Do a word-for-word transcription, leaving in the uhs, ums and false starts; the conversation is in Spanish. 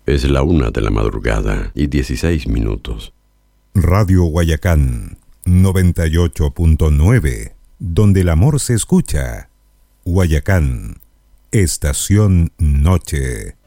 Es la una de la madrugada y dieciséis minutos. Radio Guayacán, noventa y ocho punto nueve, donde el amor se escucha. Guayacán, Estación Noche.